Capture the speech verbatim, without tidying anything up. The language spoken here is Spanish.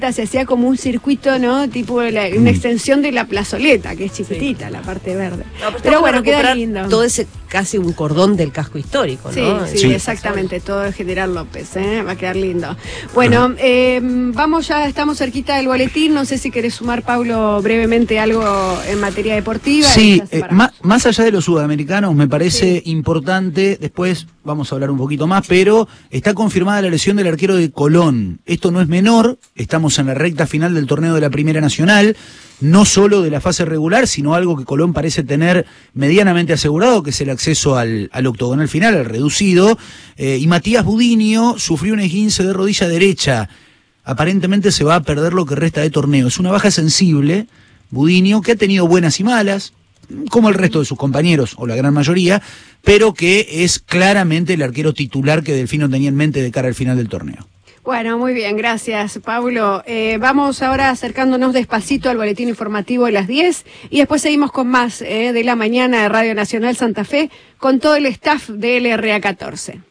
se hacía como un circuito, ¿no? Tipo la, una extensión de la plazoleta, que es chiquitita, sí. La parte verde. No, pero pero bueno, queda lindo. Todo ese casi un cordón del casco histórico, ¿no? Sí, sí, sí. Exactamente, todo el General López, ¿eh? Va a quedar lindo. Bueno, eh, vamos ya, estamos cerquita del boletín, no sé si querés sumar, Pablo, brevemente algo en materia deportiva. Sí, eh, más, más allá de los sudamericanos, me parece sí. importante, después vamos a hablar un poquito más, pero está confirmada la lesión del arquero de Colón. Esto no es menor, estamos en la recta final del torneo de la Primera Nacional, no solo de la fase regular, sino algo que Colón parece tener medianamente asegurado, que es el acceso al, al octogonal final, al reducido, eh, y Matías Budinio sufrió un esguince de rodilla derecha. Aparentemente se va a perder lo que resta de torneo. Es una baja sensible, Budinio, que ha tenido buenas y malas, como el resto de sus compañeros, o la gran mayoría, pero que es claramente el arquero titular que Delfino tenía en mente de cara al final del torneo. Bueno, muy bien, gracias, Pablo. Eh, vamos ahora acercándonos despacito al boletín informativo de las diez y después seguimos con más eh, de la mañana de Radio Nacional Santa Fe con todo el staff de L R A catorce.